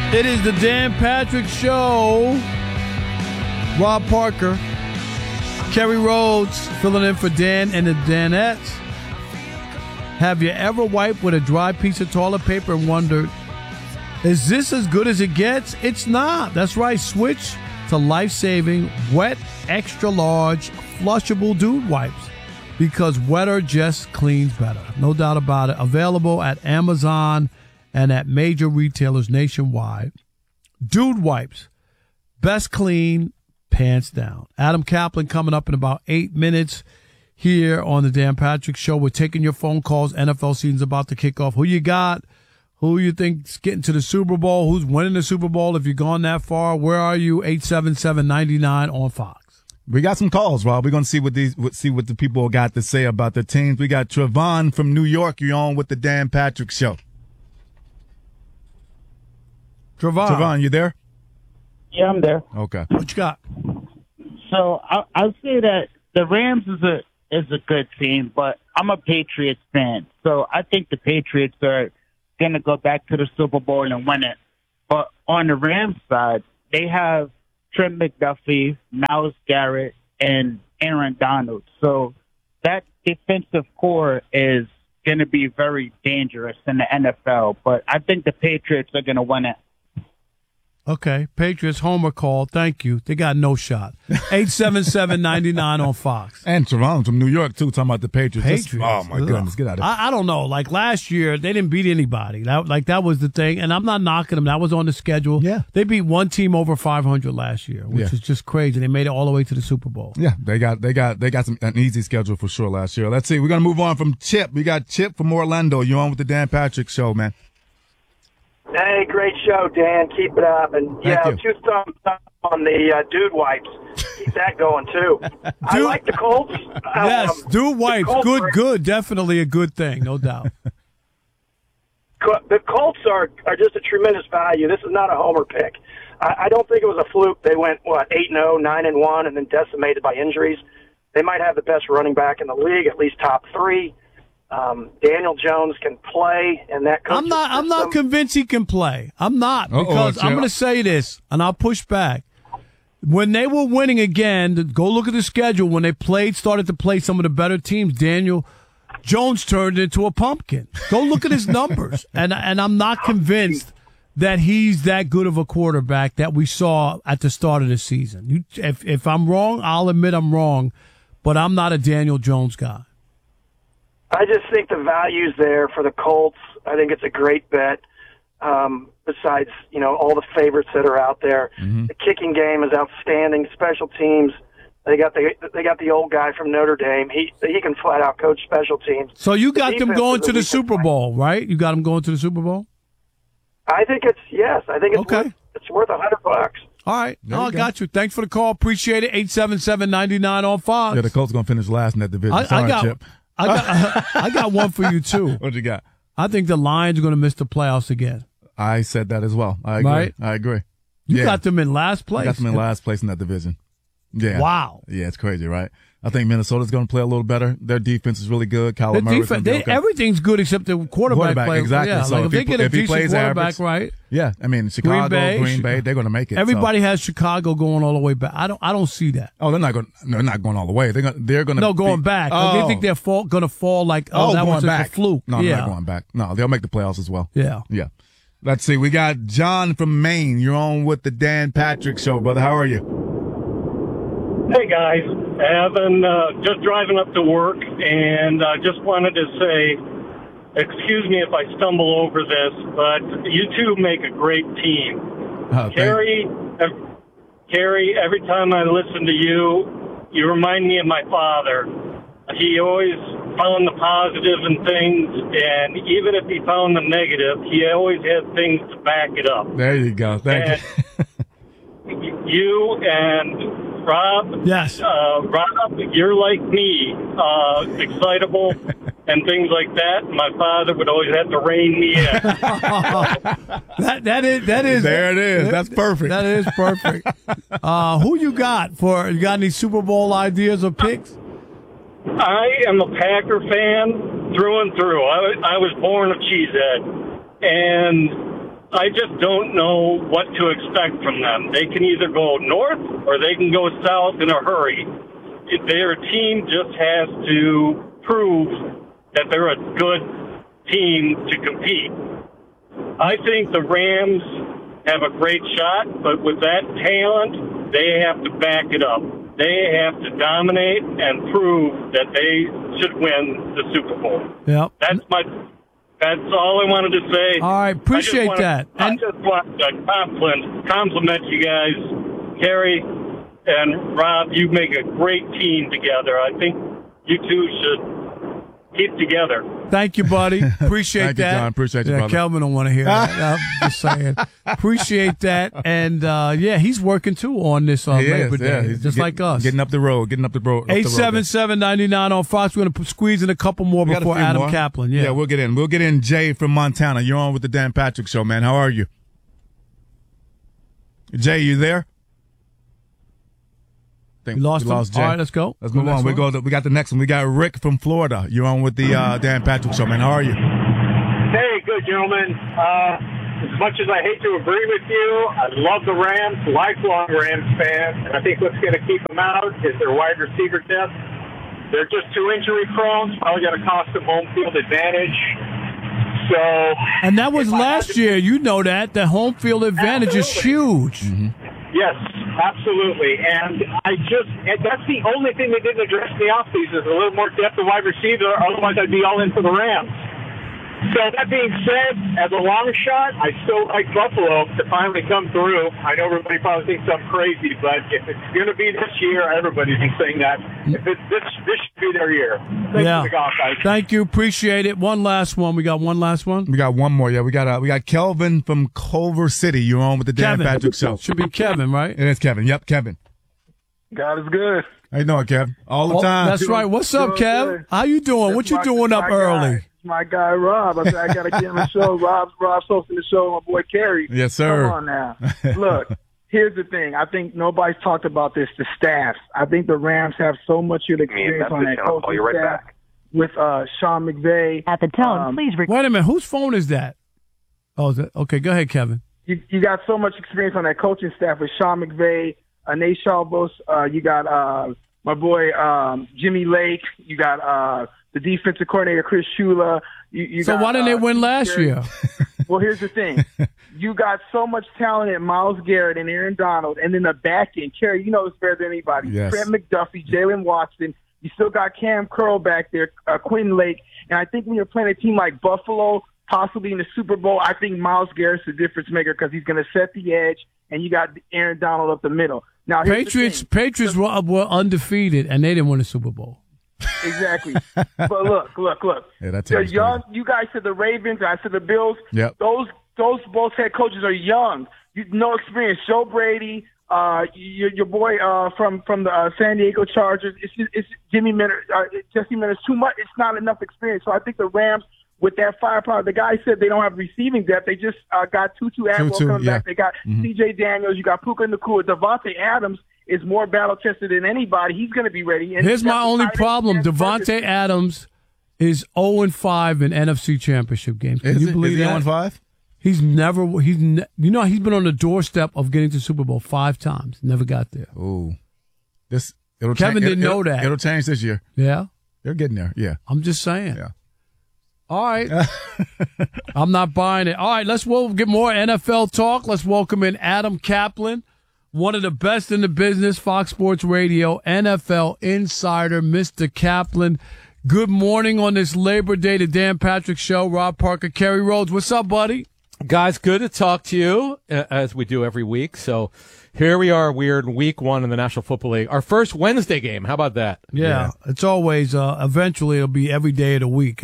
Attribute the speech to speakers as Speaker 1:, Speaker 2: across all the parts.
Speaker 1: It is the Dan Patrick Show. Rob Parker, Kerry Rhodes filling in for Dan and the Danettes. Have you ever wiped with a dry piece of toilet paper and wondered, is this as good as it gets? It's not. That's right. Switch to life-saving, wet, extra-large, flushable dude wipes because wetter just cleans better. No doubt about it. Available at Amazon and at major retailers nationwide. Dude wipes. Best clean, pants down. Adam Kaplan coming up in about 8 minutes here on the Dan Patrick Show. We're taking your phone calls. NFL season's about to kick off. Who you got? Who you think's getting to the Super Bowl? Who's winning the Super Bowl? If you've gone that far, where are you? 877-99 on Fox.
Speaker 2: We got some calls, Rob. We're going to see what the people got to say about the teams. We got Trevon from New York. You're on with the Dan Patrick Show. Trevon, you there?
Speaker 3: Yeah, I'm there.
Speaker 2: Okay.
Speaker 1: What you got?
Speaker 3: So I'll say that the Rams is a good team, but I'm a Patriots fan. So I think the Patriots are going to go back to the Super Bowl and win it. But on the Rams side, they have Trent McDuffie, Myles Garrett, and Aaron Donald. So that defensive core is going to be very dangerous in the NFL. But I think the Patriots are going to win it.
Speaker 1: Okay, Patriots homer call. Thank you. They got no shot. 877-99 on Fox.
Speaker 2: And Trevon from New York, too, talking about the Patriots.
Speaker 1: Patriots.
Speaker 2: Oh, my goodness. Get out of here.
Speaker 1: I don't know. Like last year, they didn't beat anybody. That was the thing. And I'm not knocking them. That was on the schedule.
Speaker 2: Yeah.
Speaker 1: They beat one team over 500 last year, which is just crazy. They made it all the way to the Super Bowl.
Speaker 2: Yeah, they got an easy schedule for sure last year. Let's see. We're going to move on from Chip. We got Chip from Orlando. You're on with the Dan Patrick Show, man.
Speaker 4: Hey, great show, Dan. Keep it up. And,
Speaker 2: Thank you.
Speaker 4: 2 thumbs up on the dude wipes. Keep that going, too. I like the Colts.
Speaker 1: Yes, dude wipes. Good. Definitely a good thing, no doubt.
Speaker 4: The Colts are just a tremendous value. This is not a homer pick. I don't think it was a fluke. They went, 8-0, 9-1, and then decimated by injuries. They might have the best running back in the league, at least top 3. Daniel Jones can play, and that
Speaker 1: I'm not convinced he can play. I'm not, because I'm going to say this, and I'll push back. When they were winning again, go look at the schedule. When they started to play some of the better teams, Daniel Jones turned into a pumpkin. Go look at his numbers, and I'm not convinced that he's that good of a quarterback that we saw at the start of the season. If I'm wrong, I'll admit I'm wrong, but I'm not a Daniel Jones guy.
Speaker 4: I just think the value's there for the Colts. I think it's a great bet. Besides, all the favorites that are out there, The kicking game is outstanding. Special teams, they got the old guy from Notre Dame. He can flat out coach special teams.
Speaker 1: So you got them going to the Super Bowl, right? You got them going to the Super Bowl?
Speaker 4: I think it's
Speaker 1: okay.
Speaker 4: It's worth $100.
Speaker 1: All right. I got you. Thanks for the call. Appreciate it. 877-99 on Fox.
Speaker 2: Yeah, the Colts going to finish last in that division. Chip.
Speaker 1: I got one for you, too.
Speaker 2: What you got?
Speaker 1: I think the Lions are going to miss the playoffs again.
Speaker 2: I said that as well. I agree.
Speaker 1: Right?
Speaker 2: I agree.
Speaker 1: You got them in last place.
Speaker 2: I got them in last place in that division. Yeah.
Speaker 1: Wow.
Speaker 2: Yeah, it's crazy, right? I think Minnesota's going to play a little better. Their defense is really good. Kyler Murray's okay.
Speaker 1: Everything's good except the quarterback play.
Speaker 2: Exactly.
Speaker 1: Yeah,
Speaker 2: so
Speaker 1: if they get a decent quarterback, right?
Speaker 2: Yeah, I mean Chicago, Green Bay, they're going to make it.
Speaker 1: Everybody has Chicago going all the way back. I don't see that.
Speaker 2: Oh, they're not going all the way. They're going to.
Speaker 1: No, going back.
Speaker 2: Oh.
Speaker 1: They think they're going to fall like that was just a fluke.
Speaker 2: No, they're not going back. No, they'll make the playoffs as well.
Speaker 1: Yeah.
Speaker 2: Yeah. Let's see. We got John from Maine. You're on with the Dan Patrick Show, brother. How are you?
Speaker 5: Hey, guys. Evan, just driving up to work, and just wanted to say, excuse me if I stumble over this, but you two make a great team. Carrie, every time I listen to you, you remind me of my father. He always found the positive in things, and even if he found the negative, he always had things to back it up.
Speaker 2: There you go. Thank
Speaker 5: you. You and Rob,
Speaker 1: yes.
Speaker 5: Rob, you're like me, excitable and things like that. My father would always have to rein me in.
Speaker 1: that is.
Speaker 2: There it is. That's perfect.
Speaker 1: That is perfect. Who you got any Super Bowl ideas or picks?
Speaker 5: I am a Packer fan through and through. I was born a cheesehead, and I just don't know what to expect from them. They can either go north or they can go south in a hurry. Their team just has to prove that they're a good team to compete. I think the Rams have a great shot, but with that talent, they have to back it up. They have to dominate and prove that they should win the Super Bowl.
Speaker 1: Yep.
Speaker 5: That's all I wanted to say.
Speaker 1: All right, appreciate that.
Speaker 5: I just want to compliment you guys, Kerry and Rob. You make a great team together. I think you two should keep together.
Speaker 1: Thank you, buddy. Appreciate
Speaker 2: Thank you,
Speaker 1: that.
Speaker 2: John. Appreciate you, brother.
Speaker 1: Kelvin don't want to hear that. I'm just saying. Appreciate that. And, he's working, too, on this Labor Day, just like us.
Speaker 2: Getting up the road.
Speaker 1: 877-99 on Fox. We're going to squeeze in a couple more before Adam Kaplan. Yeah,
Speaker 2: we'll get in. We'll get in Jay from Montana. You're on with the Dan Patrick Show, man. How are you? Jay, you there?
Speaker 1: We lost Jay. All right, let's go.
Speaker 2: Let's move on. We got the next one. We got Rick from Florida. You're on with the Dan Patrick Show, man. How are you?
Speaker 6: Hey, good, gentlemen. As much as I hate to agree with you, I love the Rams, lifelong Rams fan, and I think what's going to keep them out is their wide receiver depth. They're just too injury prone. It's probably going to cost them home field advantage. So,
Speaker 1: and that was last year. You know that. The home field advantage is huge.
Speaker 2: Mm-hmm.
Speaker 6: Yes, absolutely. And that's the only thing they didn't address in the offseason is a little more depth of wide receiver. Otherwise, I'd be all in for the Rams. So that being said, as a long shot, I still like Buffalo to finally come through. I know everybody probably thinks I'm crazy, but if it's going to be this year, everybody's been saying that. If this should be their year. Thanks for the golf, guys.
Speaker 1: Thank you. Appreciate it. One last one. We got one last one?
Speaker 2: We got one more. Yeah, we got Kelvin from Culver City. You're on with the Dan Patrick Show.
Speaker 1: Should be Kevin, right?
Speaker 2: It is Kevin. Yep, Kevin.
Speaker 7: God is good.
Speaker 2: How you doing, Kev? All the time.
Speaker 1: That's right. What's up, Kev?
Speaker 7: Good.
Speaker 1: How you doing? What you doing up early?
Speaker 7: My guy Rob. I said I gotta get on the show. Rob's hosting the show. My boy Kerry.
Speaker 2: Yes, sir.
Speaker 7: Come on now. Look, here's the thing. I think nobody's talked about this. The staffs. I think the Rams have so much of experience on that coaching staff with Sean McVay.
Speaker 8: At the tone, please.
Speaker 1: Wait a minute. Whose phone is that? Oh, is it? Okay. Go ahead, Kevin.
Speaker 7: You got so much experience on that coaching staff with Sean McVay, Nate Shalbos. You got my boy Jimmy Lake. You got the defensive coordinator, Chris Shula.
Speaker 1: So why didn't they win last year?
Speaker 7: Well, here's the thing. You got so much talent in Myles Garrett and Aaron Donald, and then the back end. Kerry, you know this better than anybody.
Speaker 2: Yes.
Speaker 7: Trent McDuffie, Jalen Watson. You still got Cam Curl back there, Quentin Lake. And I think when you're playing a team like Buffalo, possibly in the Super Bowl, I think Myles Garrett's the difference maker because he's going to set the edge, and you got Aaron Donald up the middle. Now,
Speaker 1: Patriots were undefeated, and they didn't win the Super Bowl.
Speaker 7: Exactly. But look.
Speaker 2: Yeah,
Speaker 7: They're young. You guys said the Ravens, I said the Bills.
Speaker 2: Yep.
Speaker 7: Those both head coaches are young. No experience. Joe Brady, your boy from the San Diego Chargers. It's Jesse Minter's too much. It's not enough experience. So I think the Rams, with that firepower, the guy said they don't have receiving depth. They just got Tutu Atwell coming back. They got C.J. Daniels. You got Puka Nacua. Devontae Adams is more battle-tested than anybody. He's going to be ready. And
Speaker 1: here's my only problem. Devontae Adams is 0-5 in NFC Championship games. Can you believe that?
Speaker 2: Is he 0-5?
Speaker 1: He's been on the doorstep of getting to Super Bowl 5 times. Never got there.
Speaker 2: Ooh.
Speaker 1: Kevin didn't know that.
Speaker 2: It'll change this year.
Speaker 1: Yeah?
Speaker 2: They're getting there, yeah.
Speaker 1: I'm just saying.
Speaker 2: Yeah.
Speaker 1: All right. I'm not buying it. All right, we'll get more NFL talk. Let's welcome in Adam Kaplan, one of the best in the business, Fox Sports Radio, NFL insider, Mr. Kaplan. Good morning on this Labor Day, the Dan Patrick Show. Rob Parker, Kerry Rhodes. What's up, buddy?
Speaker 9: Guys, good to talk to you, as we do every week. So here we are. We're in week 1 in the National Football League. Our first Wednesday game. How about that?
Speaker 1: Yeah. It's always, eventually it'll be every day of the week.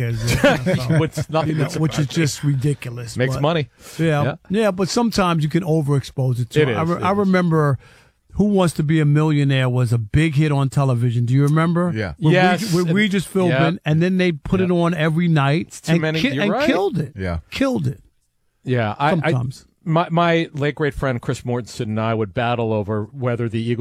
Speaker 1: Which is just ridiculous.
Speaker 9: Makes money.
Speaker 1: Yeah, but sometimes you can overexpose it, too.
Speaker 9: It is.
Speaker 1: I remember Who Wants to Be a Millionaire was a big hit on television. Do you remember?
Speaker 2: Yeah.
Speaker 1: With Regis Philbin, and then they put it on every night and killed it.
Speaker 2: Yeah.
Speaker 1: Killed it.
Speaker 9: Yeah.
Speaker 1: Sometimes.
Speaker 9: My late great friend Chris Mortensen and I would battle over whether the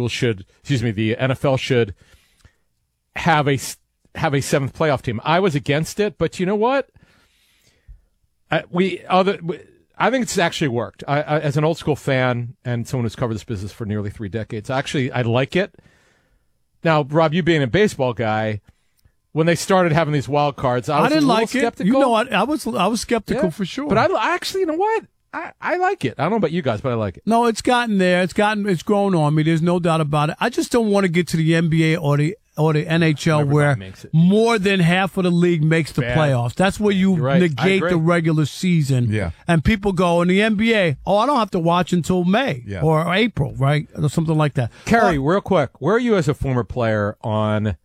Speaker 9: NFL should have a 7th playoff team. I was against it, but you know what? I I think it's actually worked. I, as an old school fan and someone who's covered this business for nearly 3 decades, I like it. Now, Rob, you being a baseball guy, when they started having these wild cards, I didn't like skeptical.
Speaker 1: it. You know what? I was skeptical for sure.
Speaker 9: But I actually, you know what? I like it. I don't know about you guys, but I like it.
Speaker 1: No, it's gotten there. It's grown on me. There's no doubt about it. I just don't want to get to the NBA or the NHL where more than half of the league makes the playoffs. That's where you negate the regular season.
Speaker 2: Yeah.
Speaker 1: And people go in the NBA, I don't have to watch until May or April, right? Or something like that.
Speaker 9: Kerry, real quick, where are you as a former player on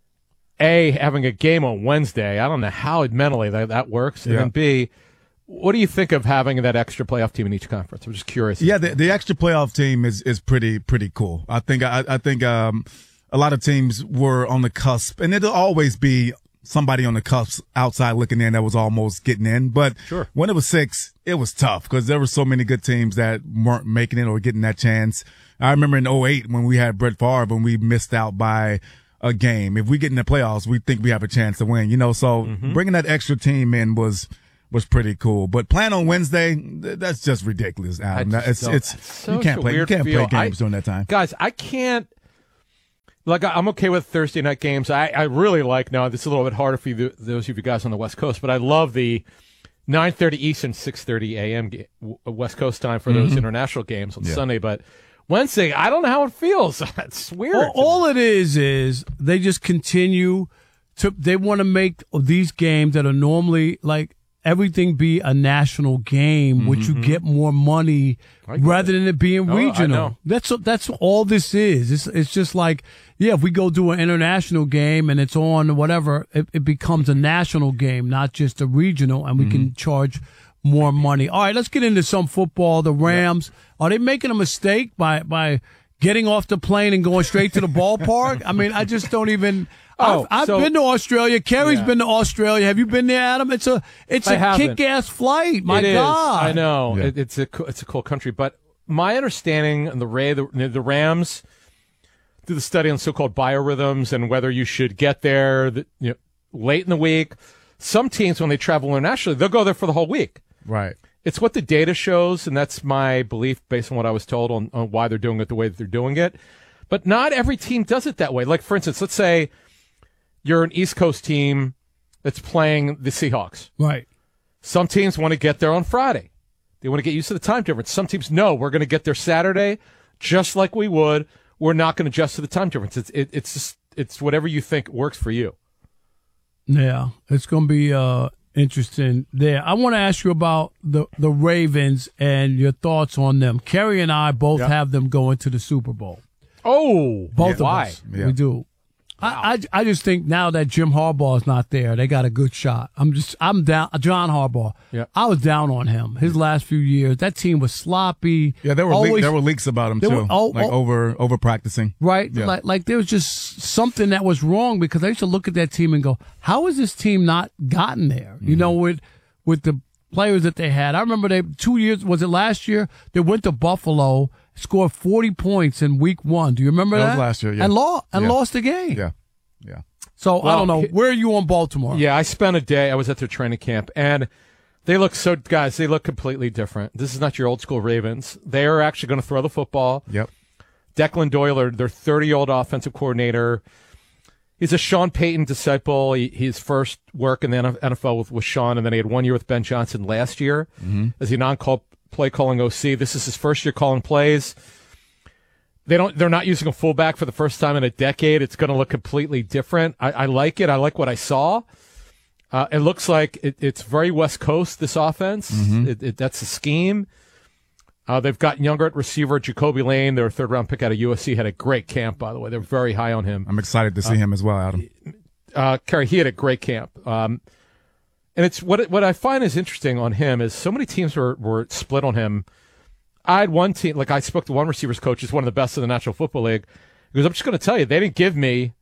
Speaker 9: having a game on Wednesday? I don't know how mentally that works. And then B, what do you think of having that extra playoff team in each conference? I'm just curious.
Speaker 2: Yeah, the extra playoff team is pretty cool. I think a lot of teams were on the cusp, and it'll always be somebody on the cusp outside looking in that was almost getting in. But when it was 6, it was tough because there were so many good teams that weren't making it or getting that chance. I remember in 2008 when we had Brett Favre and we missed out by a game. If we get in the playoffs, we think we have a chance to win. So bringing that extra team in was pretty cool. But playing on Wednesday, that's just ridiculous, Adam. You can't play games during that time.
Speaker 9: Guys, I can't. Like, I'm okay with Thursday night games. I really like, now this is a little bit harder for you, those of you guys on the West Coast, but I love the 9:30 Eastern, 6:30 a.m. West Coast time for those international games on Sunday. But Wednesday, I don't know how it feels. It's weird.
Speaker 1: All it is they just continue they want to make these games that are normally like everything be a national game, which you get more money rather than it being regional. That's all this is. It's just like, if we go do an international game and it's on whatever, it becomes a national game, not just a regional, and we can charge more money. All right, let's get into some football. The Rams, are they making a mistake by getting off the plane and going straight to the ballpark? I mean, I just don't even. I've been to Australia. Kerry's been to Australia. Have you been there, Adam? It's a kick-ass flight. My God,
Speaker 9: I know it's a cool country. But my understanding of the Rams do the study on so-called biorhythms and whether you should get there late in the week. Some teams, when they travel internationally, they'll go there for the whole week.
Speaker 2: Right.
Speaker 9: It's what the data shows, and that's my belief based on what I was told on why they're doing it the way that they're doing it. But not every team does it that way. Like, for instance, let's say you're an East Coast team that's playing the Seahawks.
Speaker 1: Right. Some
Speaker 9: teams want to get there on Friday. They want to get used to the time difference. Some teams, no, we're going to get there Saturday just like we would. We're not going to adjust to the time difference. It's whatever you think works for you.
Speaker 1: Yeah, it's going to be interesting there. I want to ask you about the Ravens and your thoughts on them. Kerry and I both have them going to the Super Bowl.
Speaker 9: Oh,
Speaker 1: both of us.
Speaker 2: Yeah.
Speaker 1: We do. Wow. I just think now that Jim Harbaugh is not there, they got a good shot. I'm down. John Harbaugh.
Speaker 9: Yeah.
Speaker 1: I was down on him. His last few years, that team was sloppy.
Speaker 2: Yeah, there were leaks about him too, over practicing.
Speaker 1: Right.
Speaker 2: Yeah.
Speaker 1: Like there was just something that was wrong because I used to look at that team and go, how has this team not gotten there? You know, with the players that they had. I remember 2 years. Was it last year? They went to Buffalo. Scored 40 points in week 1. Do you remember that?
Speaker 2: That was last year, yeah.
Speaker 1: And lost the game.
Speaker 2: Yeah.
Speaker 1: So, I don't know. Where are you on Baltimore?
Speaker 9: Yeah, I spent a day. I was at their training camp, and they look completely different. This is not your old school Ravens. They are actually going to throw the football.
Speaker 2: Yep.
Speaker 9: Declan Doyle, their 30-year-old offensive coordinator. He's a Sean Payton disciple. His first work in the NFL with Sean, and then he had 1 year with Ben Johnson last year as a non-call play calling OC. This is his first year calling plays. They're not using a fullback for the first time in a decade. It's going to look completely different. I like it. I like what I saw. It looks like it's very West Coast, this offense. That's the scheme. They've gotten younger at receiver. Jacoby Lane, their third-round pick out of USC, had a great camp, by the way. They're very high on him.
Speaker 2: I'm excited to see him as well, Adam.
Speaker 9: Kerry, he had a great camp. And it's what I find is interesting on him is so many teams were split on him. I had one team, like I spoke to one receivers coach, who's one of the best in the National Football League. Because I'm just going to tell you, they didn't give me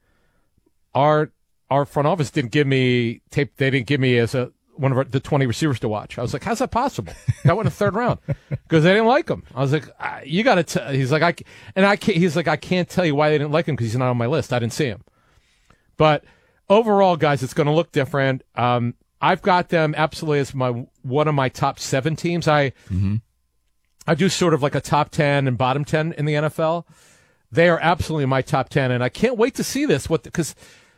Speaker 9: our front office didn't give me tape. They didn't give me as one of the 20 receivers to watch. I was like, how's that possible? That went in the third round because they didn't like him. I was like, you got to tell. He's like, he's like, I can't tell you why they didn't like him because he's not on my list. I didn't see him. But overall, guys, it's going to look different. I've got them absolutely as one of my top 7 teams. I do sort of like a top 10 and bottom 10 in the NFL. They are absolutely my top 10, and I can't wait to see this. Because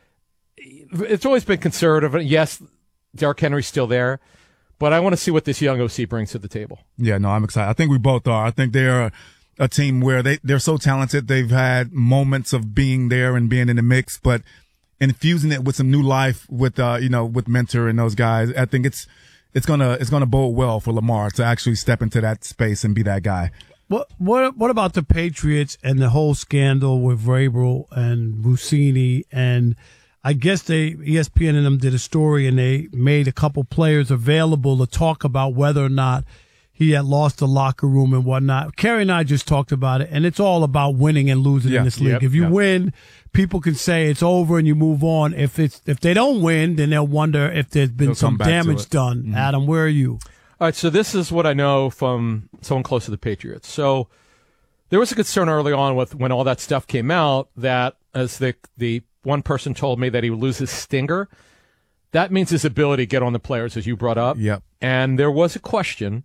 Speaker 9: it's always been conservative. Yes, Derrick Henry's still there, but I want to see what this young OC brings to the table.
Speaker 2: Yeah, no, I'm excited. I think we both are. I think they're a team where they're so talented. They've had moments of being there and being in the mix, but infusing it with some new life with with Mentor and those guys. I think it's gonna bode well for Lamar to actually step into that space and be that guy.
Speaker 1: What about the Patriots and the whole scandal with Vrabel and Rossini? And I guess ESPN and them did a story, and they made a couple players available to talk about whether or not he had lost the locker room and whatnot. Kerry and I just talked about it, and it's all about winning and losing in this league. If you win, people can say it's over and you move on. If they don't win, then they'll wonder if there's been some damage done. Mm-hmm. Adam, where are you?
Speaker 9: All right, so this is what I know from someone close to the Patriots. So there was a concern early on when all that stuff came out that, as the one person told me, that he would lose his stinger. That means his ability to get on the players, as you brought up.
Speaker 2: Yep.
Speaker 9: And there was a question.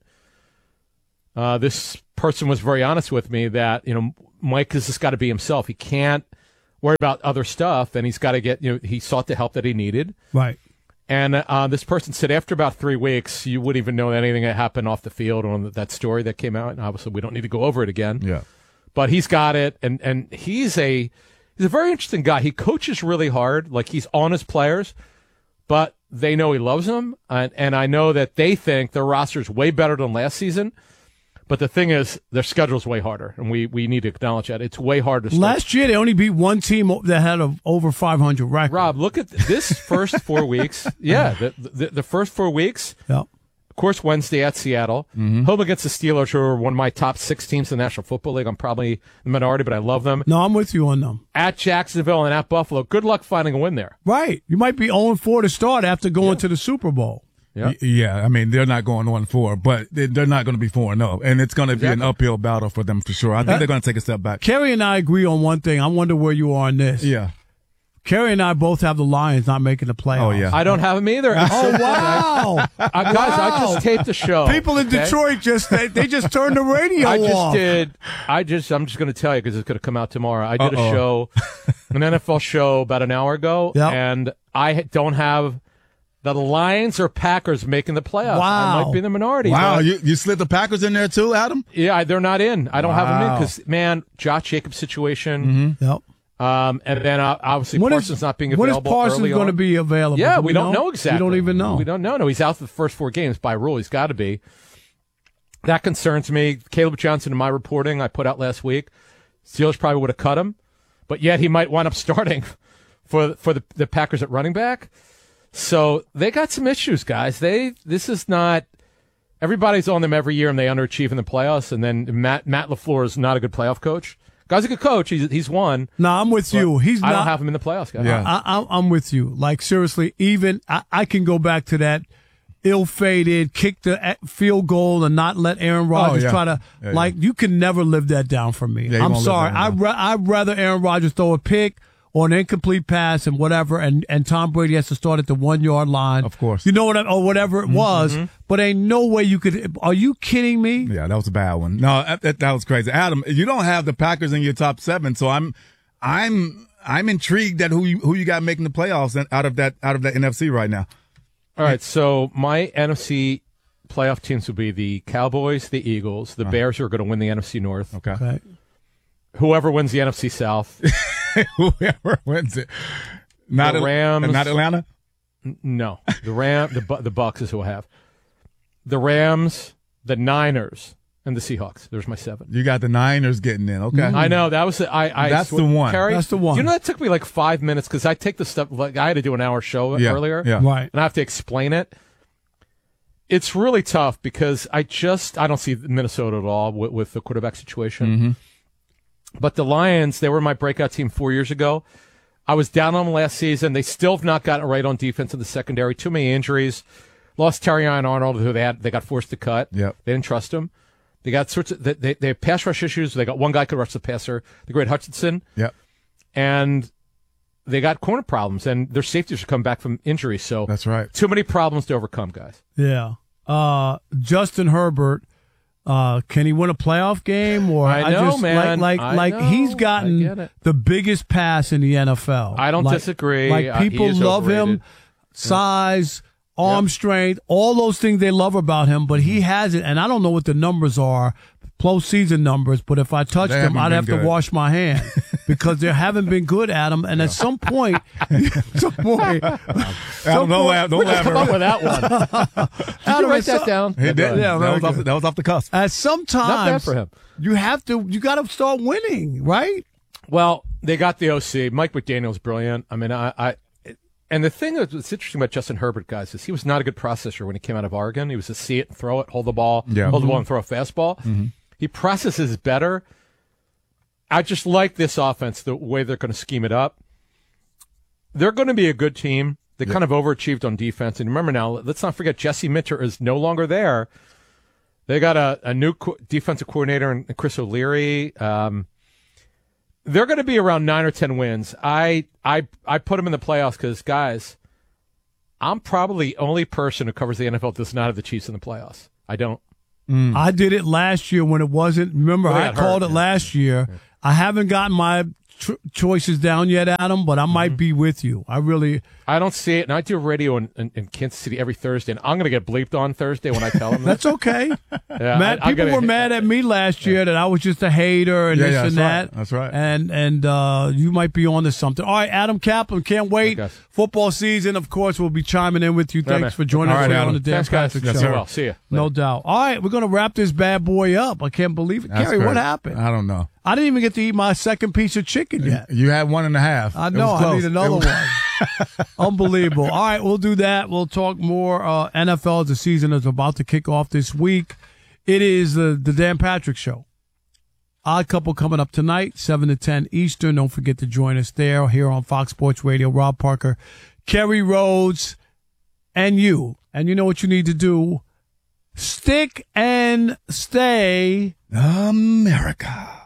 Speaker 9: This person was very honest with me that, Mike has just got to be himself. He can't worry about other stuff, and he's got to get, he sought the help that he needed.
Speaker 1: Right.
Speaker 9: And this person said after about 3 weeks, you wouldn't even know anything that happened off the field on that story that came out. And obviously, we don't need to go over it again.
Speaker 2: Yeah.
Speaker 9: But he's got it, and he's a very interesting guy. He coaches really hard, like he's on his players, but they know he loves them, and I know that they think their roster is way better than last season. But the thing is, their schedule's way harder, and we need to acknowledge that. It's way harder to start.
Speaker 1: Last year, they only beat one team that had an over 500 record.
Speaker 9: Rob, look at this first 4 weeks. Yeah, the first 4 weeks.
Speaker 1: Yep.
Speaker 9: Of course, Wednesday at Seattle. Mm-hmm. Home against the Steelers, who are one of my top 6 teams in the National Football League. I'm probably the minority, but I love them.
Speaker 1: No, I'm with you on them.
Speaker 9: At Jacksonville and at Buffalo. Good luck finding a win there.
Speaker 1: Right. You might be 0-4 to start after going to the Super Bowl.
Speaker 2: Yep. Yeah, I mean, they're not going 1-4, but they're not going to be 4-0, and it's going to be an uphill battle for them for sure. I think they're going to take a step back.
Speaker 1: Kerry and I agree on one thing. I wonder where you are on this.
Speaker 2: Yeah.
Speaker 1: Kerry and I both have the Lions not making the playoffs.
Speaker 2: Oh, yeah.
Speaker 9: I don't have them either.
Speaker 1: Oh, wow.
Speaker 9: Guys, I just taped the show.
Speaker 1: People in Detroit they just turned the radio off.
Speaker 9: I'm just going to tell you because it's going to come out tomorrow. I did a show, an NFL show about an hour ago, and I don't have the Lions or Packers making the playoffs.
Speaker 1: Wow.
Speaker 9: I might be in the minority.
Speaker 2: Wow, you slid the Packers in there too, Adam?
Speaker 9: Yeah, they're not in. I don't have them in because, man, Josh Jacobs situation.
Speaker 1: Mm-hmm. Yep.
Speaker 9: And then obviously Parsons not being available.
Speaker 1: When is Parsons going to be available?
Speaker 9: Yeah, we don't know exactly.
Speaker 1: We don't even know.
Speaker 9: We don't know. No, he's out for the first 4 games by rule. He's got to be. That concerns me. Caleb Johnson, in my reporting I put out last week, Steelers probably would have cut him, but yet he might wind up starting for the Packers at running back. So they got some issues, guys. This is not everybody's on them every year, and they underachieve in the playoffs. And then Matt LaFleur is not a good playoff coach. Guy's a good coach. He's won.
Speaker 1: No, I'm with you. He's not.
Speaker 9: I don't have him in the playoffs, guys.
Speaker 1: Yeah. I'm with you. Like, seriously, even I can go back to that ill-fated, kick the field goal and not let Aaron Rodgers try to, you can never live that down for me.
Speaker 2: Yeah,
Speaker 1: I'm sorry. I'd rather Aaron Rodgers throw a pick or an incomplete pass and whatever, and Tom Brady has to start at the 1-yard line.
Speaker 2: Of course.
Speaker 1: You know what or whatever it was, but ain't no way you could. Are you kidding me?
Speaker 2: Yeah, that was a bad one. No, that was crazy. Adam, you don't have the Packers in your top 7, so I'm intrigued at who you got making the playoffs out of that NFC right now.
Speaker 9: All right, so my NFC playoff teams would be the Cowboys, the Eagles, the Bears, who are going to win the NFC North.
Speaker 2: Okay.
Speaker 9: Whoever wins the NFC South.
Speaker 2: Whoever wins it. Not
Speaker 9: the Rams.
Speaker 2: Not Atlanta?
Speaker 9: No. The Bucks is who I have. The Rams, the Niners, and the Seahawks. There's my 7.
Speaker 2: You got the Niners getting in. Okay.
Speaker 9: I know. That was
Speaker 2: That's the one.
Speaker 9: Kerry,
Speaker 1: that's the one.
Speaker 9: You know, that took me like 5 minutes because I take the stuff. Like I had to do an hour show earlier.
Speaker 2: Yeah.
Speaker 1: Right.
Speaker 9: And I have to explain it. It's really tough because I don't see Minnesota at all with the quarterback situation.
Speaker 2: Mm-hmm.
Speaker 9: But the Lions, they were my breakout team 4 years ago. I was down on them last season. They still have not gotten it right on defense in the secondary. Too many injuries. Lost Terrion Arnold, who they got forced to cut.
Speaker 2: Yep.
Speaker 9: They didn't trust him. They got they have pass rush issues. They got one guy could rush the passer, the great Hutchinson.
Speaker 2: Yep.
Speaker 9: And they got corner problems, and their safeties are coming back from injury. So
Speaker 2: That's right.
Speaker 9: Too many problems to overcome, guys.
Speaker 1: Yeah. Justin Herbert, can he win a playoff game? Or
Speaker 9: I know,
Speaker 1: just,
Speaker 9: man.
Speaker 1: Like
Speaker 9: I know.
Speaker 1: he's
Speaker 9: I get
Speaker 1: gotten
Speaker 9: it.
Speaker 1: the biggest pass in the NFL.
Speaker 9: I don't disagree.
Speaker 1: Like people
Speaker 9: He is
Speaker 1: love him,
Speaker 9: overrated.
Speaker 1: size, arm strength, all those things they love about him, but he has it. And I don't know what the numbers are, postseason numbers, but if I touched
Speaker 2: They
Speaker 1: them,
Speaker 2: haven't
Speaker 1: I'd
Speaker 2: been
Speaker 1: have to
Speaker 2: good.
Speaker 1: wash my hands because they haven't been good at them. And at some point,
Speaker 2: Adam, don't laugh. Don't laugh.
Speaker 9: Come up with that one. Did you write that down?
Speaker 2: He did.
Speaker 1: Yeah,
Speaker 2: that was off the cusp.
Speaker 1: at some
Speaker 9: Not bad
Speaker 1: times,
Speaker 9: for him.
Speaker 1: you got to start winning, right?
Speaker 9: Well, they got the OC. Mike McDaniel's brilliant. I mean, and the thing that's interesting about Justin Herbert, guys, is he was not a good processor when he came out of Oregon. He was a see it and throw it, hold the ball, hold the ball and throw a fastball. He processes better. I just like this offense, the way they're going to scheme it up. They're going to be a good team. They kind of overachieved on defense. And remember now, let's not forget Jesse Minter is no longer there. They got a new defensive coordinator in Chris O'Leary. They're going to be around 9 or 10 wins. I put them in the playoffs because, guys, I'm probably the only person who covers the NFL that does not have the Chiefs in the playoffs. I don't.
Speaker 1: I did it last year when it wasn't. Remember,
Speaker 9: Well, they
Speaker 1: I
Speaker 9: got
Speaker 1: called
Speaker 9: hurt.
Speaker 1: it last year. I haven't gotten my choices down yet, Adam, but I might be with you.
Speaker 9: I don't see it, and I do radio in Kansas City every Thursday, and I'm going to get bleeped on Thursday when I tell them that.
Speaker 1: That's okay.
Speaker 9: Yeah,
Speaker 1: People were mad at me last year that I was just a hater and
Speaker 2: Yeah,
Speaker 1: this
Speaker 2: yeah,
Speaker 1: and
Speaker 2: that's
Speaker 1: that.
Speaker 2: right. That's right.
Speaker 1: And you might be on to something. All right, Adam Kaplan, can't wait.
Speaker 9: Okay.
Speaker 1: Football season, of course, we'll be chiming in with you.
Speaker 9: Yeah, man.
Speaker 1: Thanks for joining
Speaker 2: All
Speaker 1: us
Speaker 2: right,
Speaker 1: here
Speaker 2: Adam.
Speaker 1: on the Dan
Speaker 9: Thanks, guys.
Speaker 1: Patrick
Speaker 9: Yes,
Speaker 1: Show.
Speaker 9: sir. Well, see you.
Speaker 1: No doubt. All right, we're going to wrap this bad boy up. I can't believe it.
Speaker 2: That's
Speaker 1: Gary, what
Speaker 2: great.
Speaker 1: happened?
Speaker 2: I don't know.
Speaker 1: I didn't even get to eat my second piece of chicken yet.
Speaker 2: You had 1.5.
Speaker 1: I
Speaker 2: It
Speaker 1: know.
Speaker 2: was
Speaker 1: I
Speaker 2: close.
Speaker 1: need another
Speaker 2: It was-
Speaker 1: one. Unbelievable. All right, we'll do that. We'll talk more NFL as the season is about to kick off this week. It is the Dan Patrick Show. Odd Couple coming up tonight, 7 to 10 Eastern. Don't forget to join us there here on Fox Sports Radio. Rob Parker, Kerry Rhodes, and you. And you know what you need to do. Stick and stay
Speaker 2: America.